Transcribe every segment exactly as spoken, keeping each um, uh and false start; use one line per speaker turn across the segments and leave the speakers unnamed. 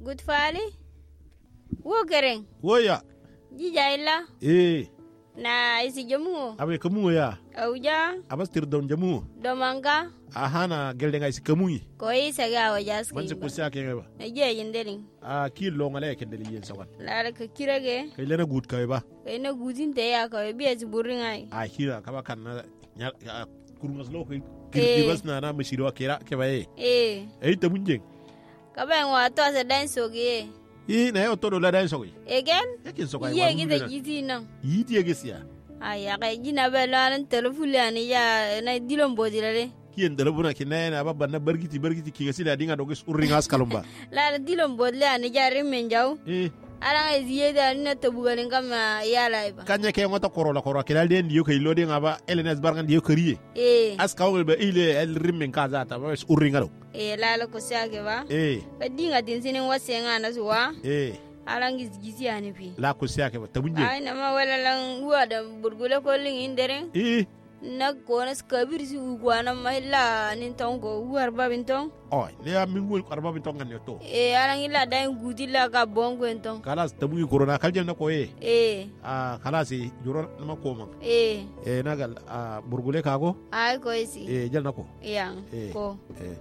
Good fali. Wo gereng.
Wo ya.
Jija illa.
Eh.
Na isi jamu.
Abe kamu ya.
Auja.
Abas tir don jamu.
Domanga.
Ahana gelde nga isi kamu.
Ko isa ga wajas
Man se kusia ke ba.
Je yindeling.
Ah ki lo ngale ke ndeli yen sawan.
La ka kirage.
Kai lena good kai ba.
Kai na gudin te ya ka bi as buringai.
Ah kira ka ba kan na kurungas lo kai kirti bas na na mishiro kira ke ba eh.
Eh.
Eh ta munjeng.
Ka ba ngwa to sa dan soge.
Eh na yo to do la dan soge.
Again?
Yakin so kai.
Ye gida gidi nan.
Yiti ye gisiya.
Aya kai jina ba lan telefon ani ya na dilon bodilale.
Kien telefona kinena ba banna bargiti bargiti ki gasila dinga dogis urringas kalumba.
La dilon bodle ani jari menjaw.
Eh.
Ara ngai da ni na tabugalin kama ya laiba.
Kanya ke ngota korola korola kilal den diyo kay lodi ngaba Elenes bargan diyo kariye.
Eh.
As kawul ba ile el rimmen kaza ta ba urringalo.
Eh la la ko siage ba.
Eh.
Ka dinga din sinin wasenga na suwa.
Eh.
Arangis gisi ani fi.
La ko siake ba tabunje.
Ay na ma wala lang wa da burgule ko ling indere.
Eh.
Na ko na skabir si ugwana mahilla nin tongo war babin tong.
Oh, le ya mingul arba binton ngane to.
Eh arang ila da ngudi la ka bongo entong.
Kalas tabungi corona kaljem na ko eh.
Eh.
Ah kalasi juro na ko man.
Eh.
Eh nagal ah burgule kago.
Ay ko isi.
Eh jal nako.
Yang ko.
Eh.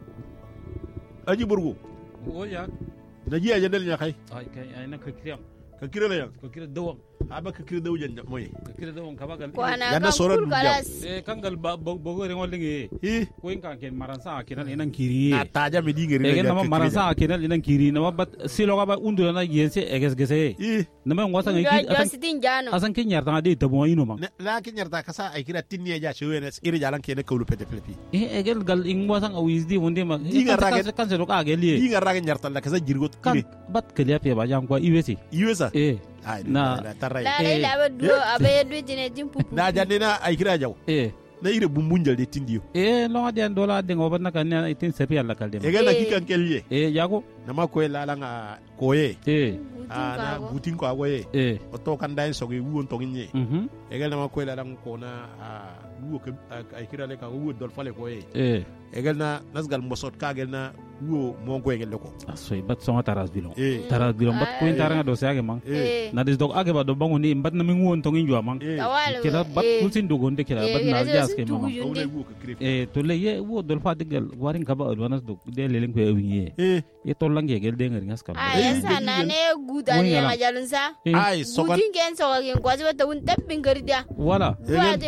Aji burgu.
Oh ya.
Na ji ajandel nya kai.
Ay kai ay na kakiriyam.
Ka kira la yang.
Ka kira dawang.
Aba ka kira daw janda moy.
Ka kira dawang ka bagal.
Ko ana
Yanda
kan
soran
kul
dum
kalas.
Eh kangal bogo re ngolingi.
Eh.
Ko in kan ken maransa akinan inan kiri.
Na taja mi dingere.
Eh nama maransa akinan inan kiri nama bat silo ka ba undu na yense eges gese.
Eh.
Nama ngwasa ngi
Yo sitin jano.
asan ken yarta de tabo ino ma.
La kin yarda kasa ay kira tinni ja chewe ne iri jalan ke ne kawlu pete plepi.
Eh egel gal ingwa sang awizdi wonde ma.
Dinga raga
kan se ka geli.
Dinga raga yarta la kasa jirgo
Kan
kire.
bat kaliya pe ba jam ko iwesi.
Yuesa.
Eh.
Ay
Na-
na taray.
La la la ba duo abaye du tine tim pupu.
Na jande na ay kira jaw.
Eh.
Na ire bumbunjal de tindiyo.
Eh lo ngadi an dola de ngobat na kan ne itin sepi alla kalde.
E ga na
Eh.
kikan kelye.
Eh yago.
Na ma ko la la nga koye.
Eh.
Ah na butin ko agoye.
Eh.
O to kan dai so ge wuon to ginye.
Mhm.
E ga na ma ko la la ko na ah wuo ke ay kira le ka wuo dol fale koye.
Eh.
E ga na nasgal mbosot ka gel na wuo mo ko gel ko.
Asoy bat songa taras bilong.
Eh.
Taras bilong bat ko intaranga do sayage mang.
Eh.
Eh.
Na dis dog age ba do bangu ni bat na mingu on tongin jwa mang.
Eh.
Tawal.
Kila bat kulsin dogon de kila bat na jas ke mama.
Ko le wuo ke kire.
Eh to le ye wo dol fa digal warin ka ba alwanas do de lelen ko ewinye.
Eh.
Ye to lange gel de ngar ngas kam.
Ay sana ne gudan
Wala.
ya ngajalun sa.
Eh.
Ay so kan
Gutin ken so gen kwazi wata un tappin gardia.
Wala.
Wa